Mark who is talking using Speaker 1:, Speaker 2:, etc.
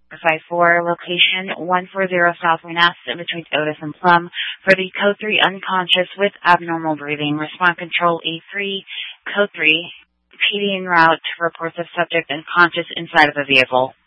Speaker 1: 54, location 140 South Manassas in between Otis and Plum for the Code 3 unconscious with abnormal breathing. Respond control A3, Code 3, PD en route, reports of subject unconscious inside of the vehicle.